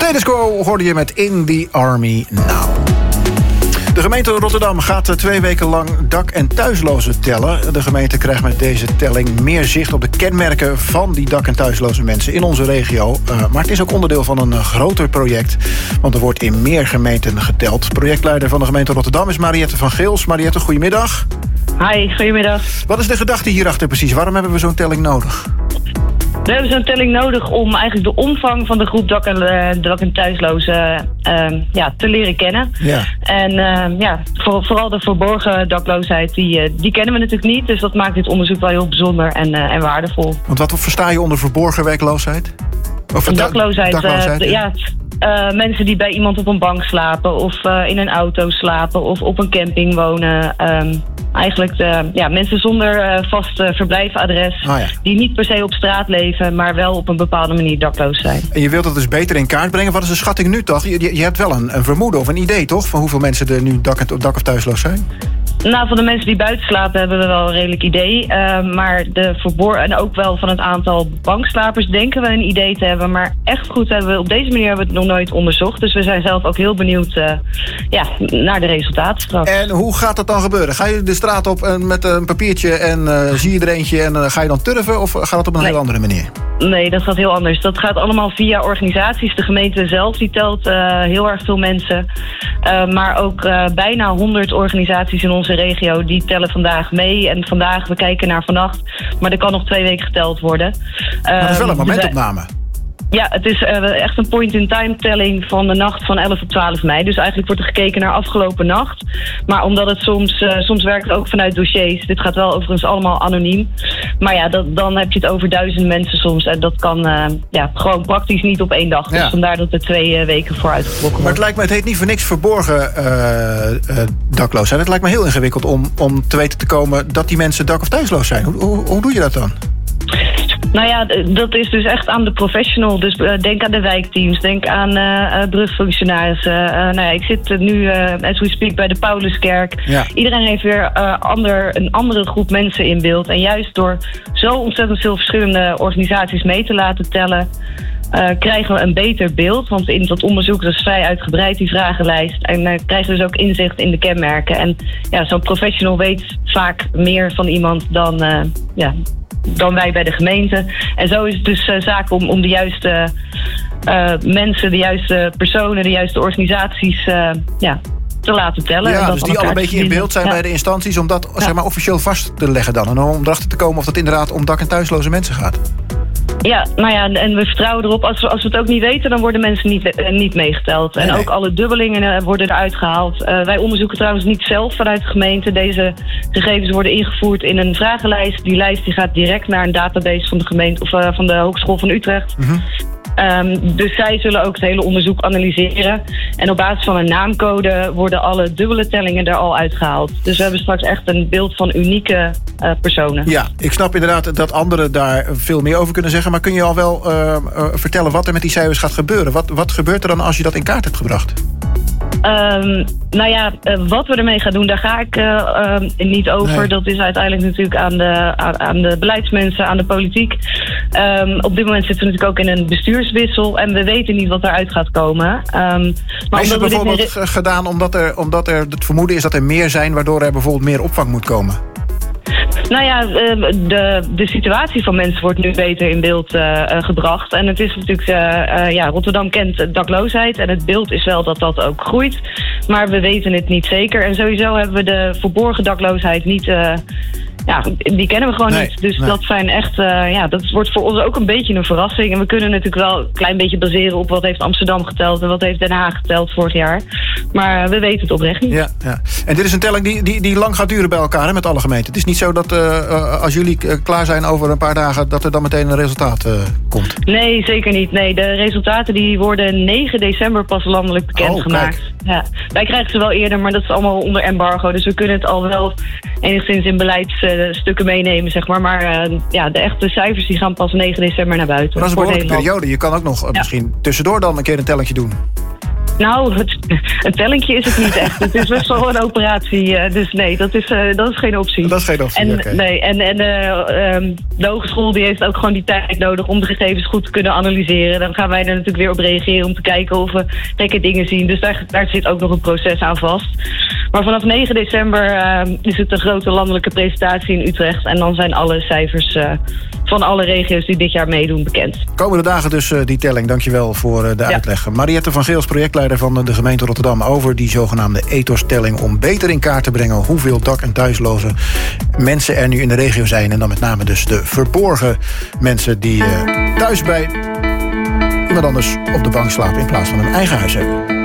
Status Quo hoorde je met In the Army Now. De gemeente Rotterdam gaat 2 weken lang dak- en thuislozen tellen. De gemeente krijgt met deze telling meer zicht op de kenmerken van die dak- en thuisloze mensen in onze regio. Maar het is ook onderdeel van een groter project, want er wordt in meer gemeenten geteld. Projectleider van de gemeente Rotterdam is Mariette van Geels. Mariette, goedemiddag. Hi, goedemiddag. Wat is de gedachte hierachter precies? Waarom hebben we zo'n telling nodig? We hebben zo'n telling nodig om eigenlijk de omvang van de groep dak- en thuislozen te leren kennen. Ja. En vooral de verborgen dakloosheid, die kennen we natuurlijk niet. Dus dat maakt dit onderzoek wel heel bijzonder en waardevol. Want wat versta je onder verborgen werkloosheid? Of dakloosheid, ja. Mensen die bij iemand op een bank slapen of in een auto slapen of op een camping wonen. Eigenlijk mensen zonder vast verblijfadres, die niet per se op straat leven, maar wel op een bepaalde manier dakloos zijn. En je wilt dat dus beter in kaart brengen. Wat is de schatting nu toch? Je hebt wel een vermoeden of een idee toch? Van hoeveel mensen er nu dak- of thuisloos zijn? Nou, van de mensen die buiten slapen hebben we wel een redelijk idee. Maar en ook wel van het aantal bankslapers denken we een idee te hebben. Maar echt goed op deze manier hebben we het nog nooit onderzocht. Dus we zijn zelf ook heel benieuwd naar de resultaten straks. En hoe gaat dat dan gebeuren? Ga je de straat op met een papiertje en zie je er eentje en ga je dan turven? Of gaat het op een heel andere manier? Nee, dat gaat heel anders. Dat gaat allemaal via organisaties. De gemeente zelf die telt heel erg veel mensen. Maar ook bijna 100 organisaties in onze regio die tellen vandaag mee. En we kijken naar vannacht. Maar er kan nog 2 weken geteld worden. Maar dat is wel een momentopname. Ja, het is echt een point-in-time telling van de nacht van 11 op 12 mei. Dus eigenlijk wordt er gekeken naar afgelopen nacht. Maar omdat het soms werkt ook vanuit dossiers. Dit gaat wel overigens allemaal anoniem. Maar ja, dan heb je het over 1000 mensen soms. En dat kan gewoon praktisch niet op 1 dag. Dus vandaar dat er 2 weken voor uitgetrokken wordt. Maar het heet niet voor niks verborgen dakloosheid. Het lijkt me heel ingewikkeld om te weten te komen dat die mensen dak- of thuisloos zijn. Hoe doe je dat dan? Nou ja, dat is dus echt aan de professional. Dus denk aan de wijkteams, denk aan brugfunctionarissen. Ik zit nu, as we speak, bij de Pauluskerk. Ja. Iedereen heeft weer een andere groep mensen in beeld. En juist door zo ontzettend veel verschillende organisaties mee te laten tellen, krijgen we een beter beeld. Want in dat onderzoek is vrij uitgebreid, die vragenlijst. En krijgen we dus ook inzicht in de kenmerken. En zo'n professional weet vaak meer van iemand dan wij bij de gemeente. En zo is het dus zaak om de juiste mensen, de juiste personen, de juiste organisaties te laten tellen. Ja, en dus die al een beetje in beeld zijn bij de instanties om dat zeg maar officieel vast te leggen dan. En om erachter te komen of dat inderdaad om dak- en thuisloze mensen gaat. Ja, en we vertrouwen erop. Als we het ook niet weten, dan worden mensen niet meegeteld. Nee. En ook alle dubbelingen worden eruit gehaald. Wij onderzoeken trouwens niet zelf vanuit de gemeente. Deze gegevens worden ingevoerd in een vragenlijst. Die lijst die gaat direct naar een database van de gemeente of van de Hogeschool van Utrecht. Mm-hmm. Dus zij zullen ook het hele onderzoek analyseren. En op basis van een naamcode worden alle dubbele tellingen er al uitgehaald. Dus we hebben straks echt een beeld van unieke personen. Ja, ik snap inderdaad dat anderen daar veel meer over kunnen zeggen. Maar kun je al wel vertellen wat er met die cijfers gaat gebeuren? Wat gebeurt er dan als je dat in kaart hebt gebracht? Wat we ermee gaan doen, daar ga ik niet over. Nee. Dat is uiteindelijk natuurlijk aan de beleidsmensen, aan de politiek. Op dit moment zitten we natuurlijk ook in een bestuurswissel en we weten niet wat eruit gaat komen. Maar is het bijvoorbeeld gedaan omdat er het vermoeden is dat er meer zijn, waardoor er bijvoorbeeld meer opvang moet komen? De situatie van mensen wordt nu beter in beeld gebracht. En het is natuurlijk, Rotterdam kent dakloosheid en het beeld is wel dat dat ook groeit. Maar we weten het niet zeker. En sowieso hebben we de verborgen dakloosheid niet. Die kennen we gewoon niet. Dus dat zijn echt, dat wordt voor ons ook een beetje een verrassing. En we kunnen natuurlijk wel een klein beetje baseren op wat heeft Amsterdam geteld en wat heeft Den Haag geteld vorig jaar. Maar we weten het oprecht niet. Ja. En dit is een telling die lang gaat duren bij elkaar, hè, met alle gemeenten. Het is niet zo dat als jullie klaar zijn over een paar dagen, dat er dan meteen een resultaat komt. Nee, zeker niet. Nee, de resultaten die worden 9 december pas landelijk bekendgemaakt. Ja. Wij krijgen ze wel eerder, maar dat is allemaal onder embargo. Dus we kunnen het al wel enigszins in beleidsstukken meenemen, zeg maar. Maar de echte cijfers die gaan pas 9 december naar buiten. Maar dat is een behoorlijke periode. Je kan ook nog misschien tussendoor dan een keer een telletje doen. Nou, een tellingje is het niet echt. Het is best wel een operatie. Dus nee, dat is geen optie. Dat is geen optie, oké. Nee, en de hogeschool die heeft ook gewoon die tijd nodig om de gegevens goed te kunnen analyseren. Dan gaan wij er natuurlijk weer op reageren om te kijken of we gekke dingen zien. Dus daar zit ook nog een proces aan vast. Maar vanaf 9 december is het een grote landelijke presentatie in Utrecht. En dan zijn alle cijfers van alle regio's die dit jaar meedoen bekend. Komende dagen dus die telling. Dankjewel voor de uitleg. Mariette van Geels, projectleider van de gemeente Rotterdam, over die zogenaamde ethos-telling om beter in kaart te brengen hoeveel dak- en thuisloze mensen er nu in de regio zijn. En dan met name dus de verborgen mensen die thuis bij iemand anders op de bank slapen in plaats van een eigen huis hebben.